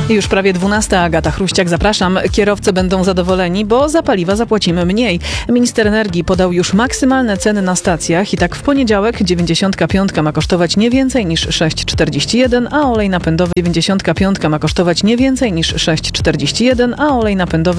Już prawie 12. Agata Chruściak, zapraszam. Kierowcy będą zadowoleni, bo za paliwa zapłacimy mniej. Minister energii podał już maksymalne ceny na stacjach i tak w poniedziałek 95 ma kosztować nie więcej niż 6,41, a olej napędowy 95 ma kosztować nie więcej niż 6,41, a olej napędowy